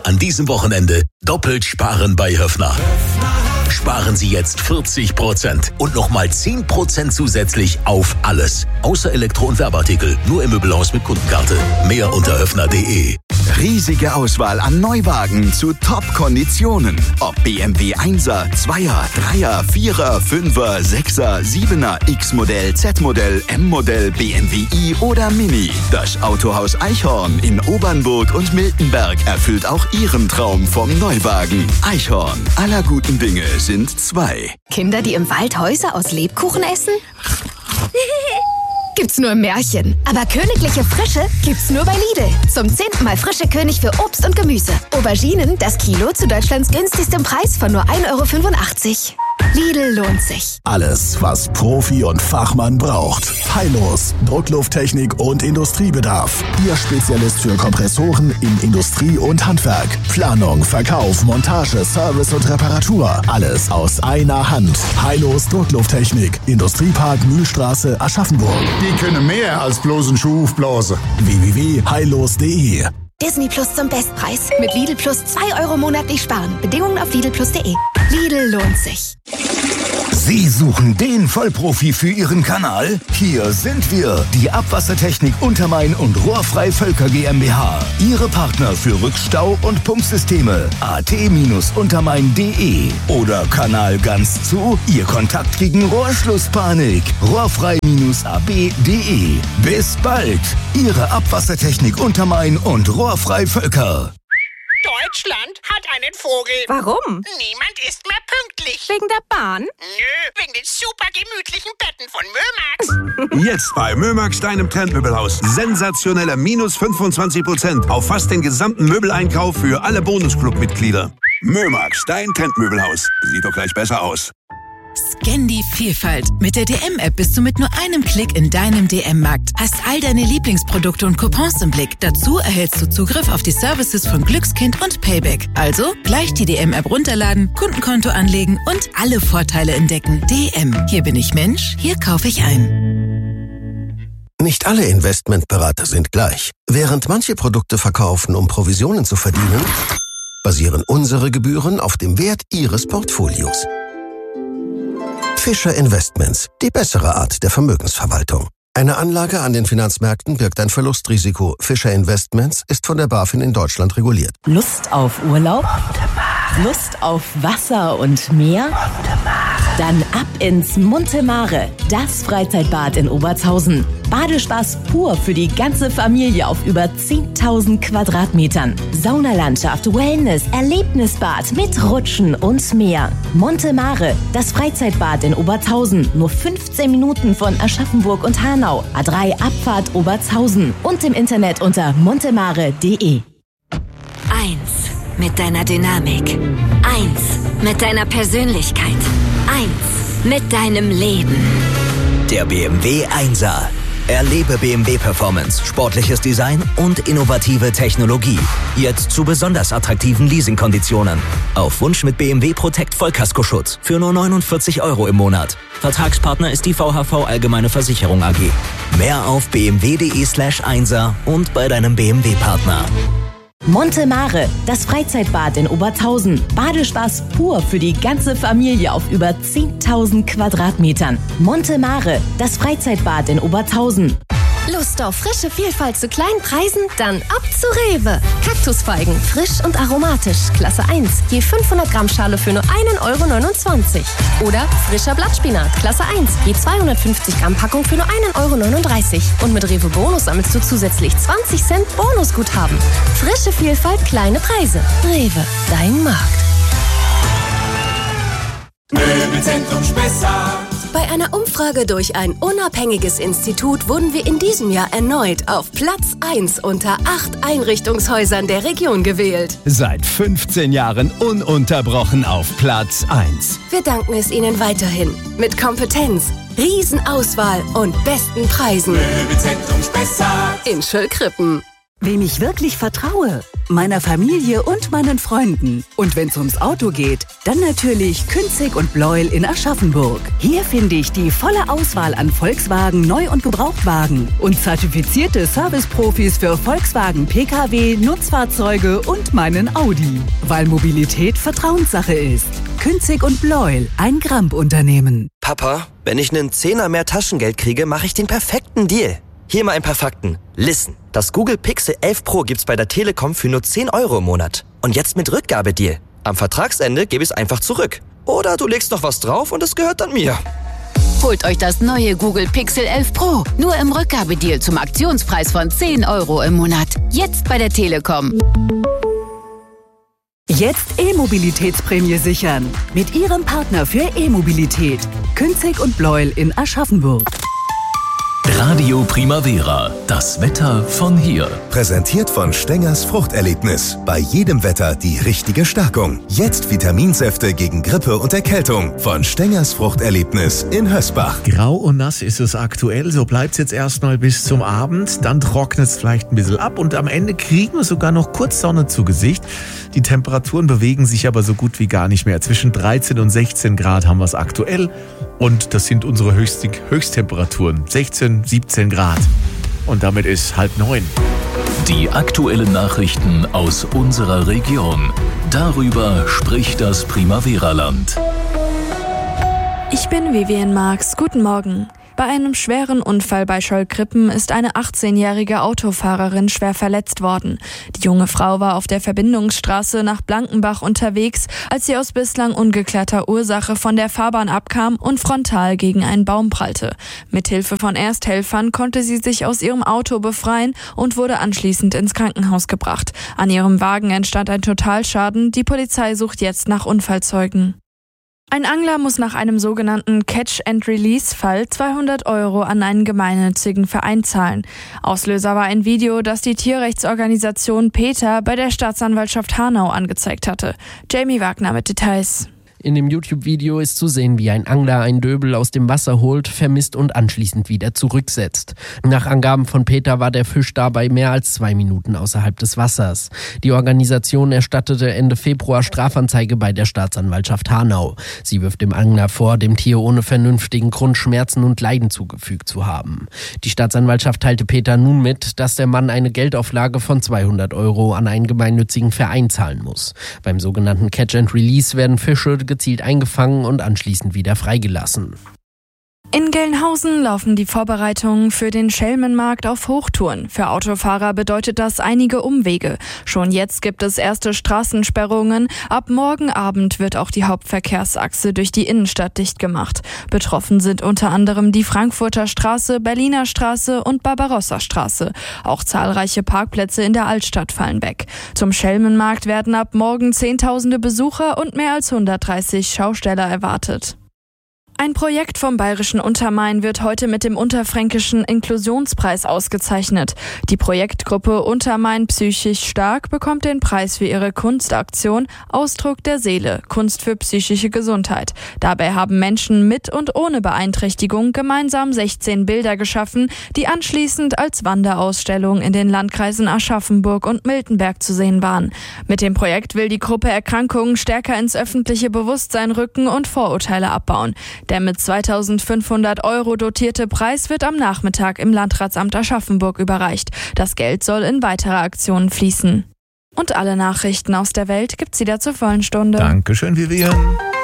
An diesem Wochenende doppelt sparen bei Höffner. Sparen Sie jetzt 40% und nochmal 10% zusätzlich auf alles. Außer Elektro- und Werbeartikel. Nur im Möbelhaus mit Kundenkarte. Mehr unter höffner.de. Riesige Auswahl an Neuwagen zu Top-Konditionen. Ob BMW 1er, 2er, 3er, 4er, 5er, 6er, 7er, X-Modell, Z-Modell, M-Modell, BMW i oder Mini. Das Autohaus Eichhorn in Obernburg und Miltenberg erfüllt auch Ihren Traum vom Neuwagen. Eichhorn, aller guten Dinge sind 2. Kinder, die im Wald Häuser aus Lebkuchen essen? Gibt's nur im Märchen. Aber königliche Frische gibt's nur bei Lidl. Zum 10. Mal frische König für Obst und Gemüse. Auberginen, das Kilo zu Deutschlands günstigstem Preis von nur 1,85 €. Lidl lohnt sich. Alles, was Profi und Fachmann braucht. Heilos, Drucklufttechnik und Industriebedarf. Ihr Spezialist für Kompressoren in Industrie und Handwerk. Planung, Verkauf, Montage, Service und Reparatur. Alles aus einer Hand. Heilos Drucklufttechnik. Industriepark Mühlstraße, Aschaffenburg. Die können mehr als bloß einen Schuh aufblasen. www.heilos.de. Disney Plus zum Bestpreis. Mit Lidl Plus 2 € monatlich sparen. Bedingungen auf lidlplus.de. Lidl lohnt sich. Sie suchen den Vollprofi für Ihren Kanal? Hier sind wir, die Abwassertechnik Untermain und Rohrfrei Völker GmbH. Ihre Partner für Rückstau- und Pumpsysteme. at-untermain.de oder Kanal ganz zu. Ihr Kontakt gegen Rohrschlusspanik. Rohrfrei-ab.de. Bis bald. Ihre Abwassertechnik Untermain und Rohrfrei Völker. Deutschland hat einen Vogel. Warum? Niemand ist mehr pünktlich. Wegen der Bahn? Nö, wegen den super gemütlichen Betten von Mömax. Jetzt bei Mömax, deinem Trendmöbelhaus. Sensationelle minus 25% auf fast den gesamten Möbeleinkauf für alle Bonusclub-Mitglieder. Mömax, dein Trendmöbelhaus. Sieht doch gleich besser aus. Scan die Vielfalt. Mit der DM-App bist du mit nur einem Klick in deinem DM-Markt. Hast all deine Lieblingsprodukte und Coupons im Blick. Dazu erhältst du Zugriff auf die Services von Glückskind und Payback. Also gleich die DM-App runterladen, Kundenkonto anlegen und alle Vorteile entdecken. DM. Hier bin ich Mensch, hier kaufe ich ein. Nicht alle Investmentberater sind gleich. Während manche Produkte verkaufen, um Provisionen zu verdienen, basieren unsere Gebühren auf dem Wert Ihres Portfolios. Fischer Investments, die bessere Art der Vermögensverwaltung. Eine Anlage an den Finanzmärkten birgt ein Verlustrisiko. Fischer Investments ist von der BaFin in Deutschland reguliert. Lust auf Urlaub? Lust auf Wasser und Meer? Dann ab ins Monte Mare, das Freizeitbad in Obertshausen. Badespaß pur für die ganze Familie auf über 10.000 Quadratmetern. Saunalandschaft, Wellness, Erlebnisbad mit Rutschen und mehr. Monte Mare, das Freizeitbad in Obertshausen. Nur 15 Minuten von Aschaffenburg und Hanau. A3 Abfahrt Obertshausen. Und im Internet unter montemare.de. 1 mit deiner Dynamik. 1 mit deiner Persönlichkeit. 1 mit deinem Leben. Der BMW 1er. Erlebe BMW Performance, sportliches Design und innovative Technologie. Jetzt zu besonders attraktiven Leasingkonditionen. Auf Wunsch mit BMW Protect Vollkaskoschutz für nur 49 € im Monat. Vertragspartner ist die VHV Allgemeine Versicherung AG. Mehr auf bmw.de/1er und bei deinem BMW-Partner. Monte Mare, das Freizeitbad in Obertshausen. Badespaß pur für die ganze Familie auf über 10.000 Quadratmetern. Monte Mare, das Freizeitbad in Obertshausen. Lust auf frische Vielfalt zu kleinen Preisen? Dann ab zu Rewe. Kaktusfeigen, frisch und aromatisch, Klasse 1. Je 500 Gramm Schale für nur 1,29 € Oder frischer Blattspinat, Klasse 1. Je 250 Gramm Packung für nur 1,39 € Und mit Rewe Bonus sammelst du zusätzlich 20 Cent Bonusguthaben. Frische Vielfalt, kleine Preise. Rewe, dein Markt. Möbelzentrum Spessart. Bei einer Umfrage durch ein unabhängiges Institut wurden wir in diesem Jahr erneut auf Platz 1 unter 8 Einrichtungshäusern der Region gewählt. Seit 15 Jahren ununterbrochen auf Platz 1. Wir danken es Ihnen weiterhin. Mit Kompetenz, Riesenauswahl und besten Preisen. Möbelzentrum Spessart. In Schöllkrippen. Wem ich wirklich vertraue? Meiner Familie und meinen Freunden. Und wenn es ums Auto geht, dann natürlich Künzig und Bleuel in Aschaffenburg. Hier finde ich die volle Auswahl an Volkswagen Neu- und Gebrauchtwagen und zertifizierte Serviceprofis für Volkswagen Pkw, Nutzfahrzeuge und meinen Audi. Weil Mobilität Vertrauenssache ist. Künzig und Bleuel, ein Gramp-Unternehmen. Papa, wenn ich einen Zehner mehr Taschengeld kriege, mache ich den perfekten Deal. Hier mal ein paar Fakten. Listen, das Google Pixel 11 Pro gibt's bei der Telekom für nur 10 € im Monat. Und jetzt mit Rückgabedeal. Am Vertragsende gebe ich's einfach zurück. Oder du legst noch was drauf und es gehört dann mir. Holt euch das neue Google Pixel 11 Pro. Nur im Rückgabedeal zum Aktionspreis von 10 € im Monat. Jetzt bei der Telekom. Jetzt E-Mobilitätsprämie sichern. Mit Ihrem Partner für E-Mobilität. Künzig und Bleuel in Aschaffenburg. Radio Primavera, das Wetter von hier. Präsentiert von Stengers Fruchterlebnis. Bei jedem Wetter die richtige Stärkung. Jetzt Vitaminsäfte gegen Grippe und Erkältung. Von Stengers Fruchterlebnis in Hösbach. Grau und nass ist es aktuell, so bleibt es jetzt erstmal bis zum Abend. Dann trocknet es vielleicht ein bisschen ab und am Ende kriegen wir sogar noch kurz Sonne zu Gesicht. Die Temperaturen bewegen sich aber so gut wie gar nicht mehr. Zwischen 13 und 16 Grad haben wir es aktuell und das sind unsere Höchsttemperaturen. 16, 17 Grad. Und damit ist 8:30. Die aktuellen Nachrichten aus unserer Region. Darüber spricht das Primavera-Land. Ich bin Vivian Marx. Guten Morgen. Bei einem schweren Unfall bei Schollkrippen ist eine 18-jährige Autofahrerin schwer verletzt worden. Die junge Frau war auf der Verbindungsstraße nach Blankenbach unterwegs, als sie aus bislang ungeklärter Ursache von der Fahrbahn abkam und frontal gegen einen Baum prallte. Mithilfe von Ersthelfern konnte sie sich aus ihrem Auto befreien und wurde anschließend ins Krankenhaus gebracht. An ihrem Wagen entstand ein Totalschaden. Die Polizei sucht jetzt nach Unfallzeugen. Ein Angler muss nach einem sogenannten Catch-and-Release-Fall 200 € an einen gemeinnützigen Verein zahlen. Auslöser war ein Video, das die Tierrechtsorganisation PETA bei der Staatsanwaltschaft Hanau angezeigt hatte. Jamie Wagner mit Details. In dem YouTube-Video ist zu sehen, wie ein Angler einen Döbel aus dem Wasser holt, vermisst und anschließend wieder zurücksetzt. Nach Angaben von PETA war der Fisch dabei mehr als 2 Minuten außerhalb des Wassers. Die Organisation erstattete Ende Februar Strafanzeige bei der Staatsanwaltschaft Hanau. Sie wirft dem Angler vor, dem Tier ohne vernünftigen Grund Schmerzen und Leiden zugefügt zu haben. Die Staatsanwaltschaft teilte PETA nun mit, dass der Mann eine Geldauflage von 200 € an einen gemeinnützigen Verein zahlen muss. Beim sogenannten Catch and Release werden Fische gezielt eingefangen und anschließend wieder freigelassen. In Gelnhausen laufen die Vorbereitungen für den Schelmenmarkt auf Hochtouren. Für Autofahrer bedeutet das einige Umwege. Schon jetzt gibt es erste Straßensperrungen. Ab morgen Abend wird auch die Hauptverkehrsachse durch die Innenstadt dicht gemacht. Betroffen sind unter anderem die Frankfurter Straße, Berliner Straße und Barbarossa-Straße. Auch zahlreiche Parkplätze in der Altstadt fallen weg. Zum Schelmenmarkt werden ab morgen Zehntausende Besucher und mehr als 130 Schausteller erwartet. Ein Projekt vom Bayerischen Untermain wird heute mit dem Unterfränkischen Inklusionspreis ausgezeichnet. Die Projektgruppe Untermain Psychisch Stark bekommt den Preis für ihre Kunstaktion Ausdruck der Seele, Kunst für psychische Gesundheit. Dabei haben Menschen mit und ohne Beeinträchtigung gemeinsam 16 Bilder geschaffen, die anschließend als Wanderausstellung in den Landkreisen Aschaffenburg und Miltenberg zu sehen waren. Mit dem Projekt will die Gruppe Erkrankungen stärker ins öffentliche Bewusstsein rücken und Vorurteile abbauen. Der mit 2.500 € dotierte Preis wird am Nachmittag im Landratsamt Aschaffenburg überreicht. Das Geld soll in weitere Aktionen fließen. Und alle Nachrichten aus der Welt gibt's wieder zur vollen Stunde. Dankeschön, Vivian.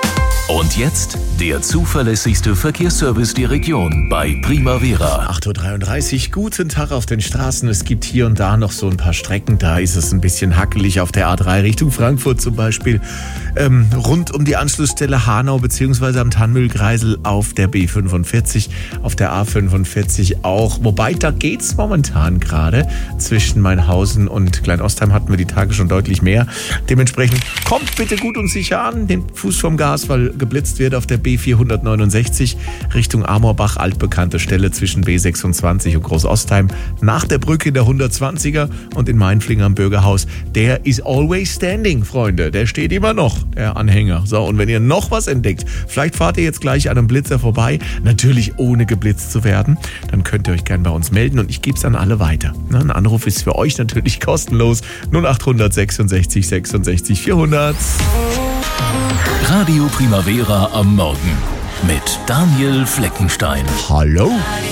Und jetzt der zuverlässigste Verkehrsservice der Region bei Primavera. 8:33 Uhr, guten Tag auf den Straßen. Es gibt hier und da noch so ein paar Strecken, da ist es ein bisschen hackelig auf der A3 Richtung Frankfurt zum Beispiel. Rund um die Anschlussstelle Hanau bzw. am Tannmühlkreisel auf der B45, auf der A45 auch. Wobei, da geht's momentan gerade. Zwischen Mainhausen und Kleinostheim hatten wir die Tage schon deutlich mehr. Dementsprechend kommt bitte gut und sicher an, den Fuß vom Gas, weil geblitzt wird auf der B469 Richtung Amorbach, altbekannte Stelle zwischen B26 und Großostheim, nach der Brücke in der 120er und in Mainflingen am Bürgerhaus. Der is always standing, Freunde. Der steht immer noch, der Anhänger. So, und wenn ihr noch was entdeckt, vielleicht fahrt ihr jetzt gleich an einem Blitzer vorbei, natürlich ohne geblitzt zu werden, dann könnt ihr euch gerne bei uns melden und ich gebe es an alle weiter. Ein Anruf ist für euch natürlich kostenlos. 0800 66 66 400. Radio Primavera am Morgen mit Daniel Fleckenstein. Hallo.